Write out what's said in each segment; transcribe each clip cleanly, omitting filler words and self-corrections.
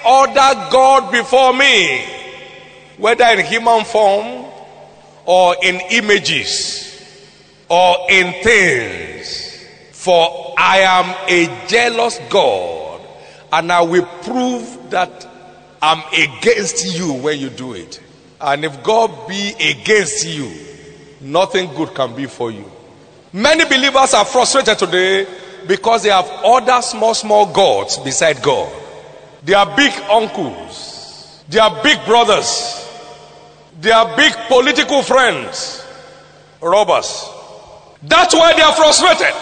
other god before me, whether in human form or in images or in things. For I am a jealous God, and I will prove that I'm against you when you do it. And if God be against you, nothing good can be for you. Many believers are frustrated today because they have other small gods beside God. They are big uncles, they are big brothers, they are big political friends, robbers. That's why they are frustrated.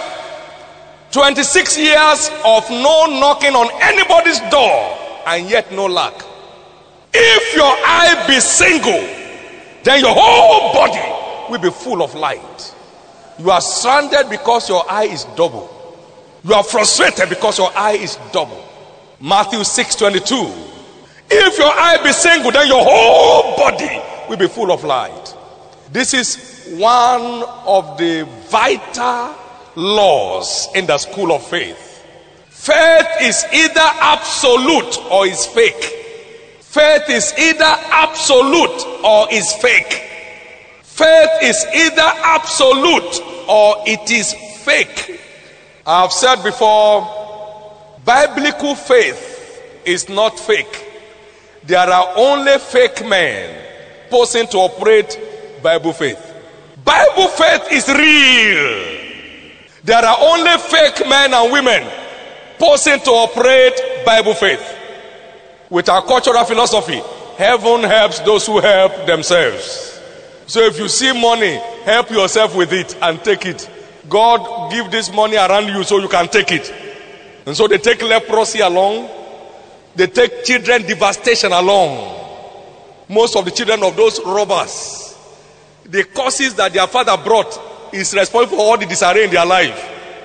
26 years of no knocking on anybody's door, and yet no luck. If your eye be single, then your whole body will be full of light. You are stranded because your eye is double. You are frustrated because your eye is double. Matthew 6:22. If your eye be single, then your whole body will be full of light. This is one of the vital laws in the school of faith. Faith is either absolute or is fake. Faith is either absolute or is fake. Faith is either absolute or it is fake. I have said before, biblical faith is not fake. There are only fake men posing to operate Bible faith. Bible faith is real. There are only fake men and women posing to operate Bible faith. With our cultural philosophy, heaven helps those who help themselves. So if you see money, help yourself with it and take it. God give this money around you so you can take it. And so they take leprosy along. They take children devastation along. Most of the children of those robbers, the curses that their father brought is responsible for all the disarray in their life.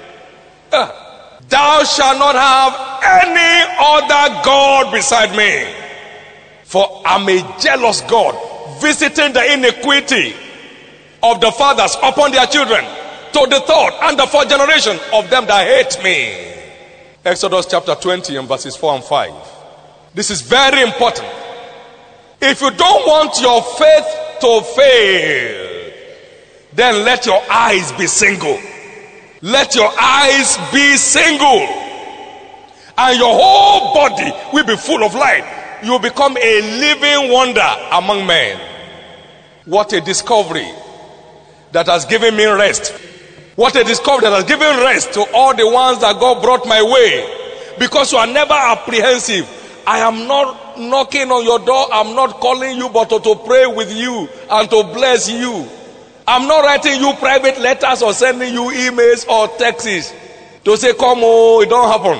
Thou shalt not have any other God beside me, for I'm a jealous God, visiting the iniquity of the fathers upon their children, to the third and the fourth generation of them that hate me. Exodus chapter 20 and verses 4 and 5. This is very important. If you don't want your faith to fail, then let your eyes be single. Let your eyes be single, and your whole body will be full of light. You will become a living wonder among men. What a discovery that has given me rest. What a discovery that has given rest to all the ones that God brought my way. Because you are never apprehensive. I am not knocking on your door. I'm not calling you, but to pray with you and to bless you. I'm not writing you private letters or sending you emails or texts to say, come, oh, it don't happen.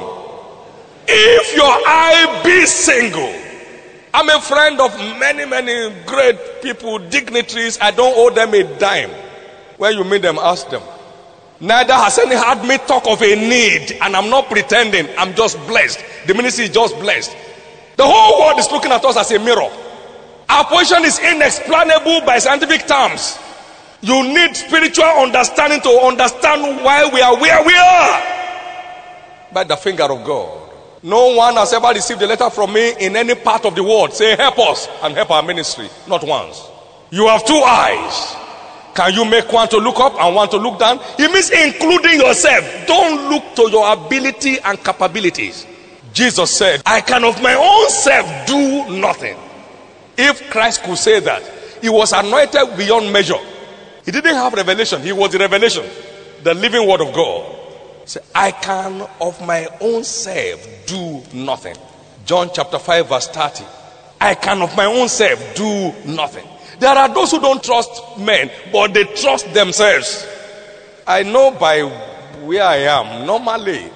If your eye be single, I'm a friend of many great people, dignitaries. I don't owe them a dime. When you meet them, ask them. Neither has any heard me talk of a need, and I'm not pretending. I'm just blessed. The ministry is just blessed. The whole world is looking at us as a mirror. Our position is inexplainable by scientific terms. You need spiritual understanding to understand why we are where we are. By the finger of God. No one has ever received a letter from me in any part of the world say help us and help our ministry. Not once. You have two eyes. Can you make one to look up and one to look down? It means including yourself. Don't look to your ability and capabilities. Jesus said, I can of my own self do nothing. If Christ could say that, he was anointed beyond measure. He didn't have revelation. He was the revelation, the living word of God. He said, I can of my own self do nothing. John chapter 5 verse 30. I can of my own self do nothing. There are those who don't trust men, but they trust themselves. I know by where I am, normally,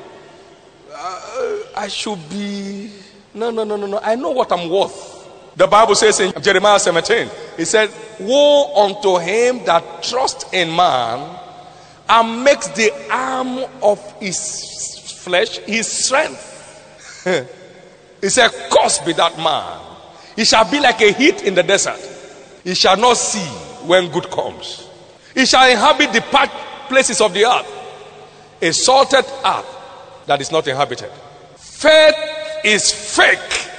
I should be, no. I know what I'm worth. The Bible says in Jeremiah 17, it said, woe unto him that trusts in man and makes the arm of his flesh his strength. He said, cursed be that man. He shall be like a heat in the desert. He shall not see when good comes. He shall inhabit the parched places of the earth, a salted earth that is not inhabited. Faith is fake